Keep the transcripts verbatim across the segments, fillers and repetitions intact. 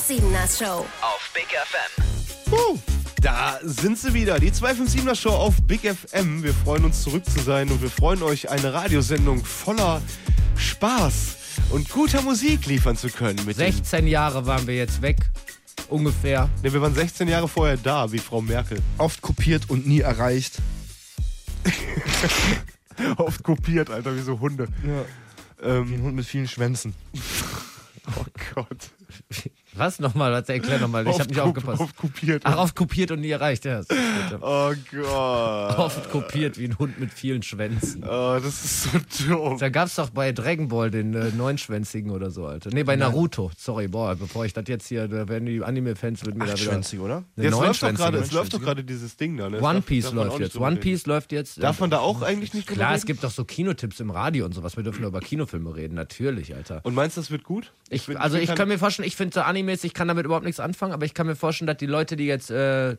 siebener Show auf Big F M. Uh, da sind sie wieder, die zwei fünf siebener Show auf Big F M. Wir freuen uns, zurück zu sein und wir freuen euch, eine Radiosendung voller Spaß und guter Musik liefern zu können. Mit sechzehn Jahre waren wir jetzt weg, ungefähr. Ne, wir waren sechzehn Jahre vorher da, wie Frau Merkel. Oft kopiert und nie erreicht. Oft kopiert, Alter, wie so Hunde. Ja. Ähm, Wie ein Hund mit vielen Schwänzen. oh Gott. Was nochmal? Erklär nochmal, ich hab nicht aufgepasst. Oft kopiert. Ach, oft kopiert und nie erreicht, ja. Das ist gut, ja. Oh Gott. Oft kopiert wie ein Hund mit vielen Schwänzen. Oh, das ist so dumm. Da gab's doch bei Dragon Ball den äh, neunschwänzigen oder so, Alter. Nee, bei Naruto. Sorry, boah, bevor ich das jetzt hier, da werden die Anime-Fans mit mir da wieder... Achtschwänzig, oder? Ne, Jetzt läuft doch neunschwänzige. gerade, es läuft doch gerade dieses Ding da, ne? One Darf- Piece darf man auch läuft nicht jetzt. drüber One reden. Piece läuft jetzt. Darf man da auch eigentlich nicht drüber Klar, reden? es gibt doch so Kinotipps im Radio und sowas. Wir dürfen nur über Kinofilme reden, natürlich, Alter. Und meinst du, das wird gut? Ich, bin- also ich kann- kann mir vorstellen, ich finde so Animes, ich kann damit überhaupt nichts anfangen, aber ich kann mir vorstellen, dass die Leute, die jetzt äh,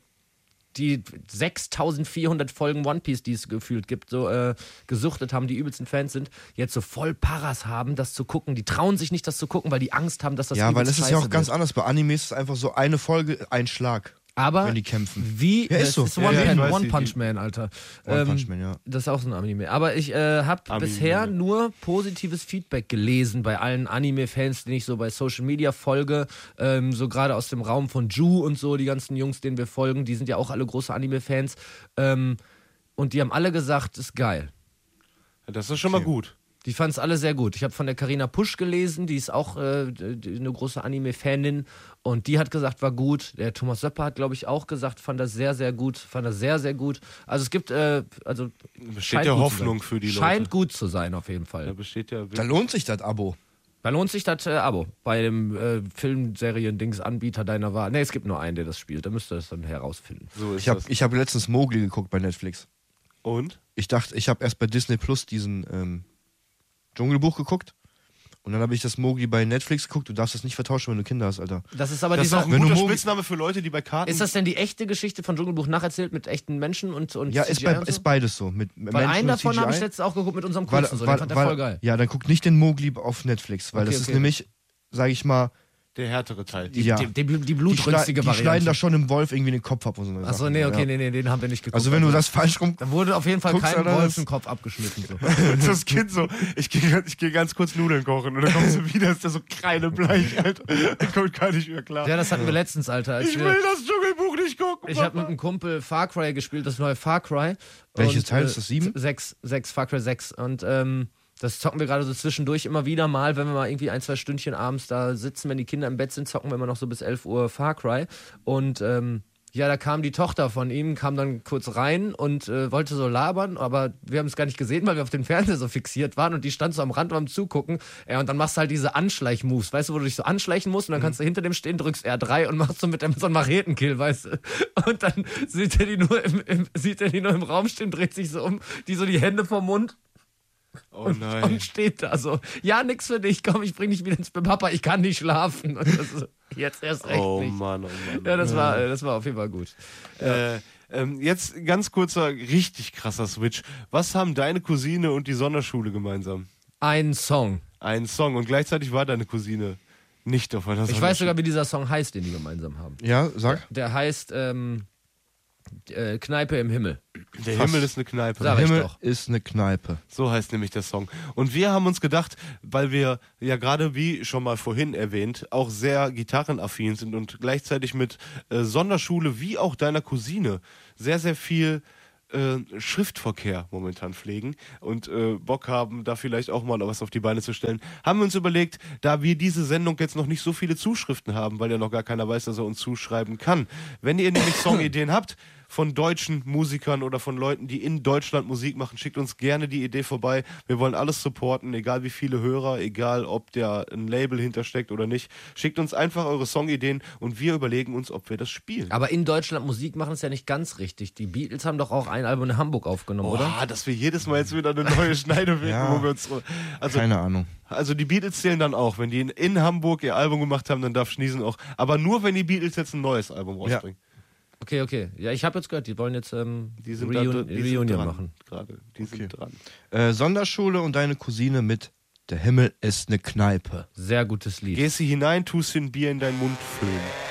die sechstausendvierhundert Folgen One Piece, die es gefühlt gibt, so äh, gesuchtet haben, die übelsten Fans sind, jetzt so voll Paras haben, das zu gucken. Die trauen sich nicht, das zu gucken, weil die Angst haben, dass das Ja, weil übelst es ist ja auch scheiße ganz wird. anders. Bei Animes ist es einfach so eine Folge, ein Schlag, Aber wenn die kämpfen. wie, Ja, ist es so. ist Ja, One, ja, ich Pan- weiß, One die- Punch Man, Alter. One Ähm, Punch Man, ja. Das ist auch so ein Anime. Aber ich äh, habe Anime. bisher nur positives Feedback gelesen bei allen Anime-Fans, denen ich so bei Social Media folge. Ähm, so gerade aus dem Raum von Ju und so, die ganzen Jungs, denen wir folgen, die sind ja auch alle große Anime-Fans. Ähm, und die haben alle gesagt, ist geil. Das ist schon mal gut. Die fanden es alle sehr gut. Ich habe von der Carina Pusch gelesen, die ist auch äh, die- eine große Anime-Fanin und die hat gesagt, war gut. Der Thomas Söpper hat, glaube ich, auch gesagt, fand das sehr, sehr gut. Fand das sehr, sehr gut. Also es gibt, äh, also Besteht scheint ja gut zu Hoffnung sein. für die Scheint Leute. gut zu sein, auf jeden Da Fall. besteht ja... Da lohnt sich das Abo. Da lohnt sich das äh, Abo bei dem äh, Filmserien-Dings-Anbieter deiner Wahl. Ne, es gibt nur einen, der das spielt. Da müsst ihr das dann herausfinden. So ist Ich habe das. ich hab letztens Mowgli geguckt bei Netflix. Und? Ich dachte, ich habe erst bei Disney Plus diesen ähm, Dschungelbuch geguckt. Und dann habe ich das Mowgli bei Netflix geguckt. Du darfst das nicht vertauschen, wenn du Kinder hast, Alter. Das ist aber Das ist dieser... auch ein Wenn du guter Mogi- Spitzname für Leute, die bei Karten... Ist das denn die echte Geschichte von Dschungelbuch nacherzählt mit echten Menschen und, und Ja, C ist, G I bei, und so? ist beides so. Mit Weil Menschen einen und davon habe ich C G I. letztens auch geguckt mit unserem Weil- Kurzen. So, weil- den fand der weil- voll geil. Ja, dann guck nicht den Mowgli auf Netflix, weil Okay, das ist okay. nämlich, sage ich mal, Der härtere Teil. ja, Die, die, die die, blutrünstige schlei- die Variante. schneiden da schon im Wolf irgendwie den Kopf ab und so. Achso, Sachen, nee, okay, ja. nee, nee, den haben wir nicht geguckt. Also wenn du das falsch rum... Da wurde auf jeden Fall guckst, kein Alter, Wolf das- den Kopf abgeschnitten. So. Das Kind so, ich gehe ich geh ganz kurz Nudeln kochen und dann kommst du wieder, ist der so kreidebleich, Alter. Der kommt gar nicht mehr klar. Ja, das hatten wir letztens, Alter. Als Ich wir, will das Dschungelbuch nicht gucken, ich habe Papa. mit einem Kumpel Far Cry gespielt, das neue Far Cry. Welches Und, Teil äh, ist das? Sieben? Sechs, sechs, Far Cry sechs. Und ähm, das zocken wir gerade so zwischendurch immer wieder mal, wenn wir mal irgendwie ein, zwei Stündchen abends da sitzen, wenn die Kinder im Bett sind, zocken wir immer noch so bis elf Uhr Far Cry. Und ähm, ja, da kam die Tochter von ihm, kam dann kurz rein und äh, wollte so labern, aber wir haben es gar nicht gesehen, weil wir auf den Fernseher so fixiert waren und die stand so am Rand beim Zugucken. Ja, und dann machst du halt diese Anschleich-Moves, weißt du, wo du dich so anschleichen musst und dann kannst du hinter dem stehen, drückst R drei und machst so mit dem so einen Machetenkill, weißt du. Und dann sieht er die nur im, im, sieht er die nur im Raum stehen, dreht sich so um, die so die Hände vom Mund. Oh nein. Und steht da so, ja, nix für dich, komm, ich bring dich wieder ins Bett, Papa, ich kann nicht schlafen. Und das ist jetzt erst recht Oh nicht. Mann, oh Mann. Ja, das war, äh, das war auf jeden Fall gut. Äh, ähm, jetzt ganz kurzer, richtig krasser Switch. Was haben deine Cousine und die Sonderschule gemeinsam? Ein Song. Ein Song und gleichzeitig war deine Cousine nicht auf einer Ich Sonderschule. weiß sogar, wie dieser Song heißt, den die gemeinsam haben. Ja, sag. Der heißt ähm, äh, Kneipe im Himmel. Der Fast. Himmel ist eine Kneipe. Sag ich Himmel doch. ist eine Kneipe. So heißt nämlich der Song. Und wir haben uns gedacht, weil wir ja gerade, wie schon mal vorhin erwähnt, auch sehr gitarrenaffin sind und gleichzeitig mit äh, Sonderschule wie auch deiner Cousine sehr, sehr viel äh, Schriftverkehr momentan pflegen und äh, Bock haben, da vielleicht auch mal was auf die Beine zu stellen, haben wir uns überlegt, da wir diese Sendung jetzt noch nicht so viele Zuschriften haben, weil ja noch gar keiner weiß, dass er uns zuschreiben kann. Wenn ihr nämlich Songideen habt, von deutschen Musikern oder von Leuten, die in Deutschland Musik machen, schickt uns gerne die Idee vorbei. Wir wollen alles supporten, egal wie viele Hörer, egal ob der ein Label hintersteckt oder nicht. Schickt uns einfach eure Songideen und wir überlegen uns, ob wir das spielen. Aber in Deutschland Musik machen ist ja nicht ganz richtig. Die Beatles haben doch auch ein Album in Hamburg aufgenommen, oder? Boah, dass wir jedes Mal jetzt wieder eine neue Schneide finden, Ja. wo wir uns... Also, Keine Ahnung. also die Beatles zählen dann auch. Wenn die in, in Hamburg ihr Album gemacht haben, dann darf Schniesen auch. Aber nur, wenn die Beatles jetzt ein neues Album rausbringen. Okay, okay. Ja, ich habe jetzt gehört, die wollen jetzt ähm, Die sind, Reun da, die Reunion sind dran, machen. gerade. Die sind dran. Äh, Sonderschule und deine Cousine mit Der Himmel ist eine Kneipe. Sehr gutes Lied. Gehst du hinein, tust dir ein Bier in deinen Mund füllen.